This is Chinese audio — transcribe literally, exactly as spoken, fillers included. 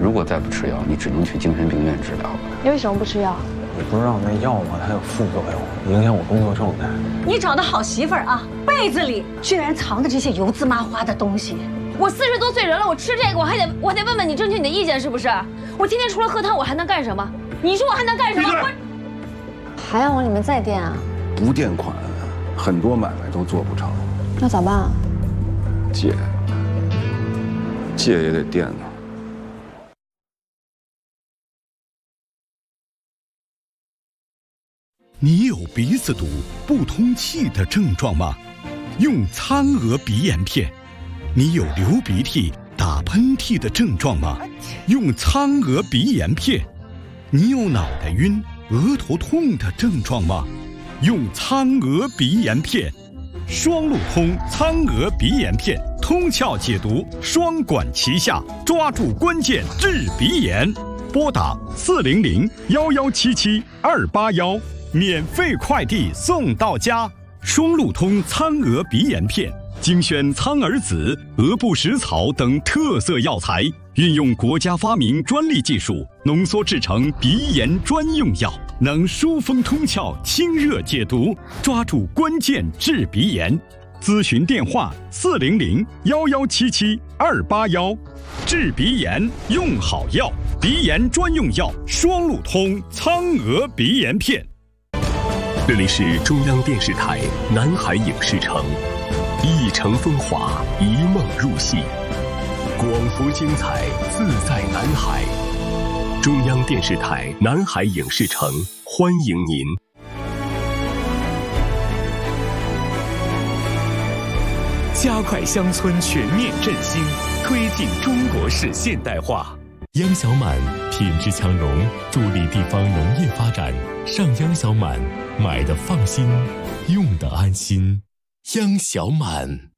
如果再不吃药，你只能去精神病院治疗了。 你为什么不吃药？ 你不知道那药吗？它有副作用，影响我工作状态。 你找的好媳妇儿啊，被子里居然藏着这些油滋麻花的东西。我四十多岁人了，我吃这个我还得我还得问问你征求你的意见是不是？我天天除了喝汤我还能干什么？你说我还能干什么？我还要往里面再垫啊？ 不垫款，很多买卖都做不成。 那咋办？ 借，借也得垫呢。 你有鼻子堵、不通气的症状吗？用苍娥鼻炎片。你有流鼻涕、打喷嚏的症状吗？用苍娥鼻炎片。你有脑袋晕、额头痛的症状吗？用苍娥鼻炎片。双路通苍娥鼻炎片，通窍解毒，双管齐下，抓住关键治鼻炎。拨打四零零幺幺七七二八幺，免费快递送到家。双路通苍娥鼻炎片。精选苍耳子、鹅不食草等特色药材，运用国家发明专利技术，浓缩制成鼻炎专用药，能疏风通窍、清热解毒，抓住关键治鼻炎。咨询电话：四零零幺幺七七二八幺。治鼻炎用好药，鼻炎专用药双路通苍娥鼻炎片。 这里是中央电视台南海影视城。一城风华，一梦入戏，广福精彩，自在南海。中央电视台南海影视城欢迎您。 加快乡村全面振兴，推进中国式现代化。央小满品质强农，助力地方农业发展。上央小满，买的放心，用的安心。央小满。